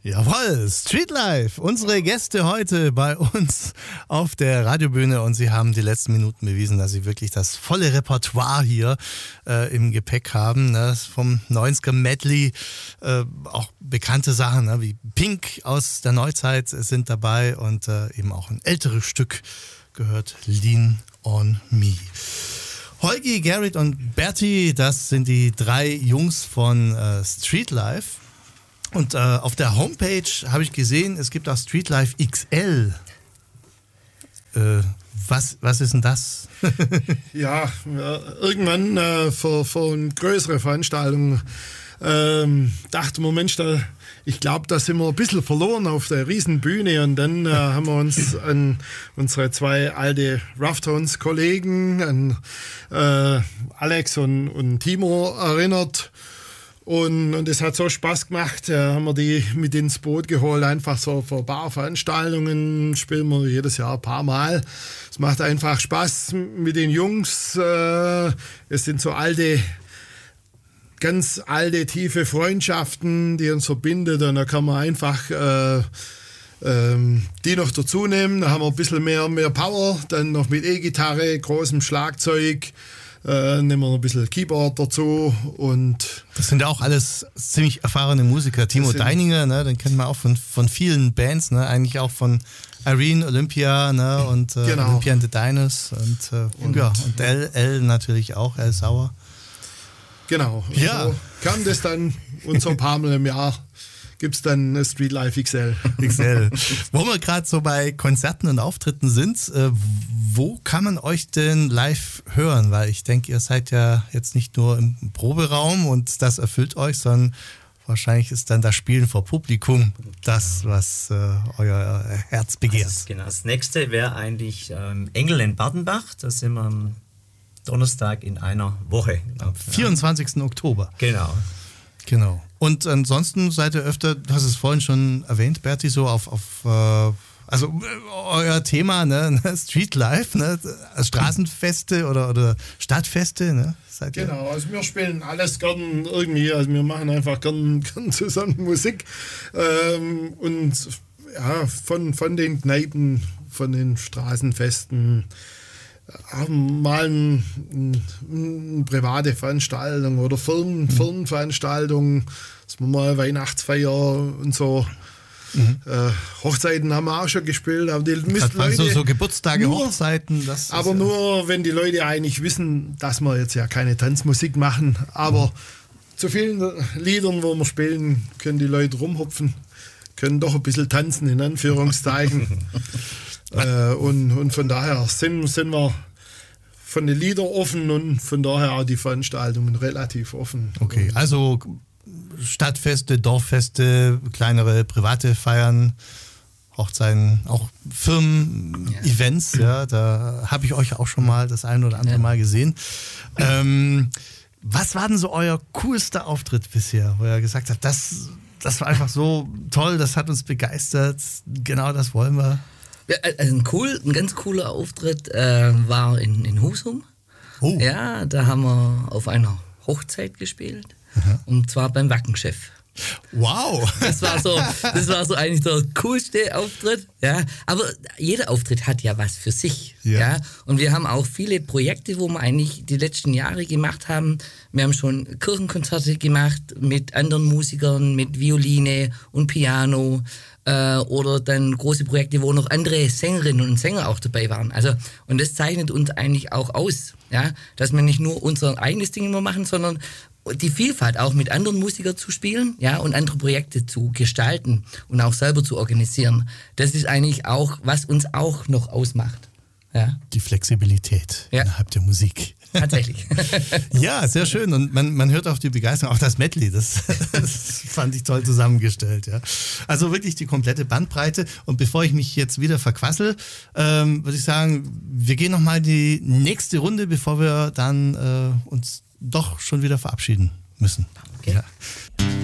Jawohl, Streetlife, unsere Gäste heute bei uns auf der Radiobühne und sie haben die letzten Minuten bewiesen, dass sie wirklich das volle Repertoire hier im Gepäck haben. Ne? Vom 90er Medley, auch bekannte Sachen ne? wie Pink aus der Neuzeit sind dabei und eben auch ein älteres Stück gehört Lean on Me. Holgi, Gerrit und Berti, das sind die 3 Jungs von Streetlife. Und auf der Homepage habe ich gesehen, es gibt auch Streetlife XL. Was ist denn das? Ja, irgendwann für eine größere Veranstaltung dachte man, Mensch, ich glaube, da sind wir ein bisschen verloren auf der Riesenbühne. Und dann haben wir uns an unsere 2 alte Rough-Tones-Kollegen, an Alex und Timo erinnert. Und es hat so Spaß gemacht, haben wir die mit ins Boot geholt, einfach so für Barveranstaltungen spielen wir jedes Jahr ein paar Mal. Es macht einfach Spaß mit den Jungs, es sind so ganz alte, tiefe Freundschaften, die uns verbindet und da kann man einfach die noch dazu nehmen, da haben wir ein bisschen mehr Power, dann noch mit E-Gitarre, großem Schlagzeug. Nehmen wir noch ein bisschen Keyboard dazu und das sind ja auch alles ziemlich erfahrene Musiker. Timo Deininger, ne, den kennt man auch von vielen Bands, ne, eigentlich auch von Irene, Olympia ne, und genau. Olympia and the Diners und L natürlich auch, L Sauer. Genau, ja. So kam das dann und so ein paar Mal im Jahr gibt es dann Streetlife XL. Wo wir gerade so bei Konzerten und Auftritten sind, wo kann man euch denn live hören? Weil ich denke, ihr seid ja jetzt nicht nur im Proberaum und das erfüllt euch, sondern wahrscheinlich ist dann das Spielen vor Publikum das, was euer Herz begehrt. Genau, das nächste wäre eigentlich Engel in Bardenbach. Da sind wir am Donnerstag in einer Woche. Am 24. Oktober. Genau. Und ansonsten seid ihr öfter, du hast es vorhin schon erwähnt, Berti, so auf also euer Thema, ne, Streetlife, ne, Straßenfeste oder Stadtfeste, ne? Seid ihr? Genau, also wir spielen alles gern irgendwie, also wir machen einfach gern zusammen Musik und ja, von den Kneipen, von den Straßenfesten, mal eine private Veranstaltung oder Firmenveranstaltungen, dass wir mal Weihnachtsfeier und so. Hochzeiten haben wir auch schon gespielt. Aber die Leute, so Geburtstage, Hochzeiten. Aber nur, wenn die Leute eigentlich wissen, dass wir jetzt ja keine Tanzmusik machen. Aber zu vielen Liedern, wo wir spielen, können die Leute rumhupfen, können doch ein bisschen tanzen, in Anführungszeichen. Und von daher sind wir von den Liedern offen und von daher auch die Veranstaltungen relativ offen. Okay, also Stadtfeste, Dorffeste, kleinere private Feiern, Hochzeiten, auch Firmen-Events, ja, da habe ich euch auch schon mal das ein oder andere Mal gesehen. Was war denn so euer coolster Auftritt bisher, wo ihr gesagt habt, das war einfach so toll, das hat uns begeistert, genau das wollen wir? Ja, also ein ganz cooler Auftritt war in Husum. Oh. Ja, da haben wir auf einer Hochzeit gespielt. Aha. Und zwar beim Wackenchef. Wow! Das war so eigentlich der coolste Auftritt. Ja, aber jeder Auftritt hat ja was für sich. Ja. Und wir haben auch viele Projekte, wo wir eigentlich die letzten Jahre gemacht haben. Wir haben schon Kirchenkonzerte gemacht mit anderen Musikern, mit Violine und Piano. Oder dann große Projekte, wo noch andere Sängerinnen und Sänger auch dabei waren. Also, und das zeichnet uns eigentlich auch aus, ja, dass wir nicht nur unser eigenes Ding immer machen, sondern die Vielfalt auch mit anderen Musikern zu spielen, ja, und andere Projekte zu gestalten und auch selber zu organisieren. Das ist eigentlich auch, was uns auch noch ausmacht. Ja. Die Flexibilität innerhalb der Musik. Tatsächlich. Ja, sehr schön. Und man hört auch die Begeisterung, auch das Medley, das fand ich toll zusammengestellt. Ja. Also wirklich die komplette Bandbreite. Und bevor ich mich jetzt wieder verquassel, würde ich sagen, wir gehen nochmal die nächste Runde, bevor wir dann uns doch schon wieder verabschieden müssen. Okay. Ja.